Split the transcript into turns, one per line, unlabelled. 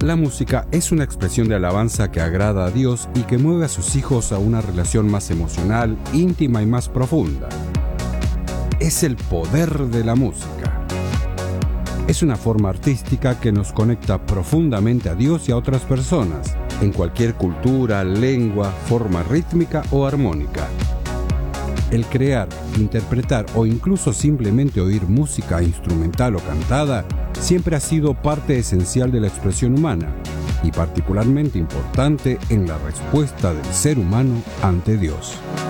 La música es una expresión de alabanza que agrada a Dios y que mueve a sus hijos a una relación más emocional, íntima y más profunda. Es el poder de la música. Es una forma artística que nos conecta profundamente a Dios y a otras personas, en cualquier cultura, lengua, forma rítmica o armónica. El crear, interpretar o incluso simplemente oír música instrumental o cantada siempre ha sido parte esencial de la expresión humana y particularmente importante en la respuesta del ser humano ante Dios.